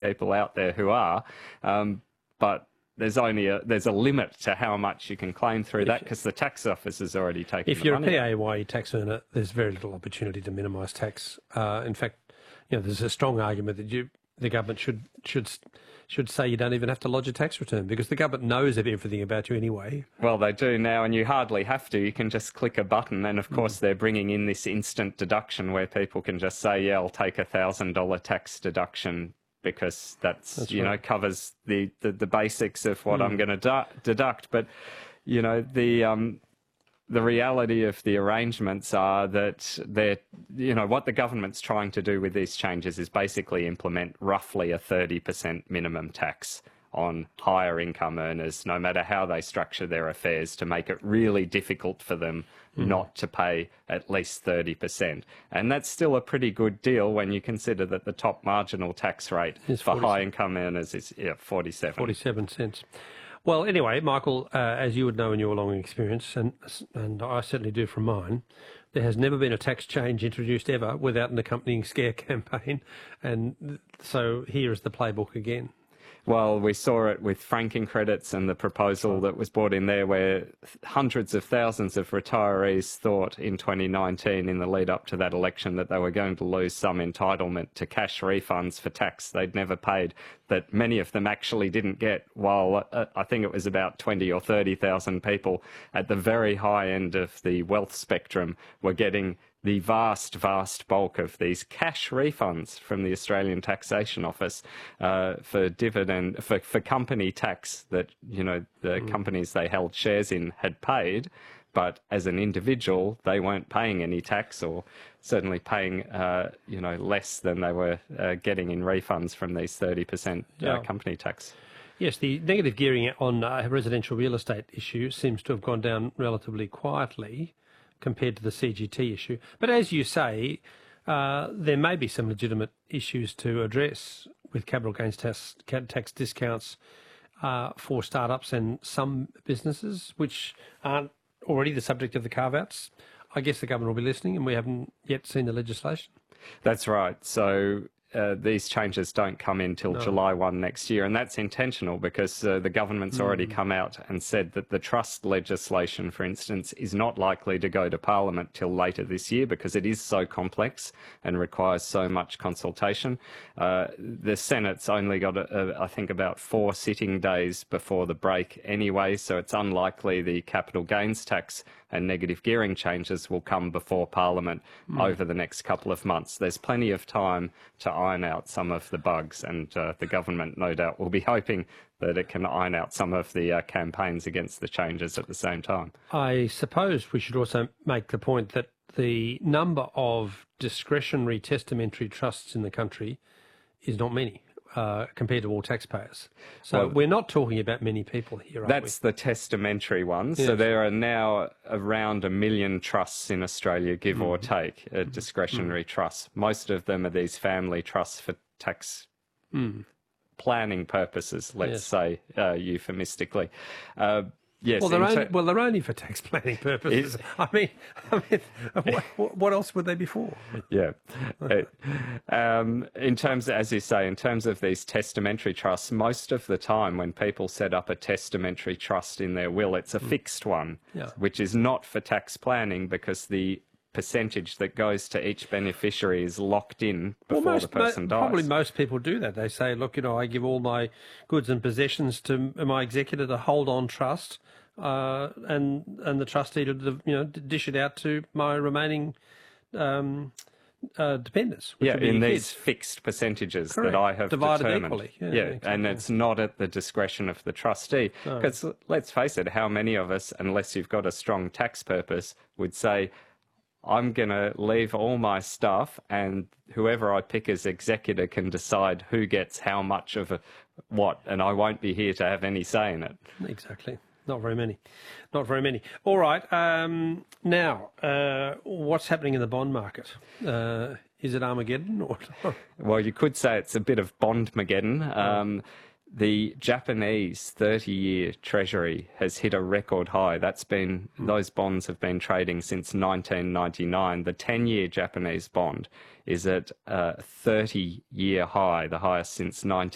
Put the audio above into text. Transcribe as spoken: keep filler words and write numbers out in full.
people out there who are, um, but there's only a there's a limit to how much you can claim through that because the tax office has already taken. If you're the money. a P A Y E tax earner, there's very little opportunity to minimise tax. Uh, in fact, you know, there's a strong argument that you the government should should should say you don't even have to lodge a tax return because the government knows everything about you anyway. Well, they do now, and you hardly have to. You can just click a button, and of course mm. they're bringing in this instant deduction where people can just say, "Yeah, I'll take a thousand dollar tax deduction." Because that's, that's you right. know, covers the, the, the basics of what mm. I'm going to deduct. But, you know, the um, the reality of the arrangements are that they're, you know, what the government's trying to do with these changes is basically implement roughly a thirty percent minimum tax on higher income earners, no matter how they structure their affairs, to make it really difficult for them mm. not to pay at least thirty percent. And that's still a pretty good deal when you consider that the top marginal tax rate it's for high income earners is yeah, forty-seven. forty-seven cents. Well, anyway, Michael, uh, as you would know in your long experience, and and I certainly do from mine, there has never been a tax change introduced ever without an accompanying scare campaign. And so here is the playbook again. Well, we saw it with franking credits and the proposal that was brought in there where hundreds of thousands of retirees thought in twenty nineteen, in the lead up to that election, that they were going to lose some entitlement to cash refunds for tax they'd never paid, that many of them actually didn't get, while uh, I think it was about twenty or thirty thousand people at the very high end of the wealth spectrum were getting the vast, vast bulk of these cash refunds from the Australian Taxation Office uh, for dividend, for, for company tax that, you know, the mm. companies they held shares in had paid, but as an individual, they weren't paying any tax, or certainly paying, uh, you know, less than they were uh, getting in refunds from these thirty percent uh, yeah. company tax. Yes, the negative gearing on uh, residential real estate issue seems to have gone down relatively quietly compared to the C G T issue. But as you say, uh, there may be some legitimate issues to address with capital gains tax, tax discounts uh, for startups and some businesses which aren't already the subject of the carve-outs. I guess the government will be listening, and we haven't yet seen the legislation. That's right. So Uh, these changes don't come in till no. July first next year, and that's intentional because uh, the government's mm. already come out and said that the trust legislation, for instance, is not likely to go to Parliament till later this year because it is so complex and requires so much consultation. Uh, the Senate's only got, a, a, I think, about four sitting days before the break anyway, so it's unlikely the capital gains tax and negative gearing changes will come before Parliament mm. over the next couple of months. There's plenty of time to iron out some of the bugs, and uh, the government, no doubt, will be hoping that it can iron out some of the uh, campaigns against the changes at the same time. I suppose we should also make the point that the number of discretionary testamentary trusts in the country is not many. Uh, compared to all taxpayers. So well, we're not talking about many people here, are That's we? the testamentary ones. Yes. So there are now around a million trusts in Australia, give mm. or take, uh, discretionary mm. trusts. Most of them are these family trusts for tax mm. planning purposes, let's yes. say, uh, euphemistically. Uh, Yes, well, they're only, well, they're only for tax planning purposes. It, I mean, I mean what, what else would they be for? Yeah. um, in terms, of, as you say, in terms of these testamentary trusts, most of the time when people set up a testamentary trust in their will, it's a mm. fixed one, yeah. which is not for tax planning because the percentage that goes to each beneficiary is locked in before well, most, the person mo- dies. Probably most people do that. They say, look, you know, I give all my goods and possessions to my executor to hold on trust, uh, and and the trustee to, you know, dish it out to my remaining um, uh, dependents. Yeah, in these kids. fixed percentages Correct. that I have Divided determined. Equally. Yeah, yeah exactly. And it's not at the discretion of the trustee. Because no. let's face it, how many of us, unless you've got a strong tax purpose, would say, I'm going to leave all my stuff and whoever I pick as executor can decide who gets how much of a, what, and I won't be here to have any say in it. Exactly. Not very many. Not very many. All right. Um, now, uh, what's happening in the bond market? Uh, is it Armageddon? Or well, you could say it's a bit of Bondmageddon. Um, The Japanese thirty-year Treasury has hit a record high. That's been mm. those bonds have been trading since nineteen ninety-nine. The ten-year Japanese bond is at a thirty-year high, the highest since nineteen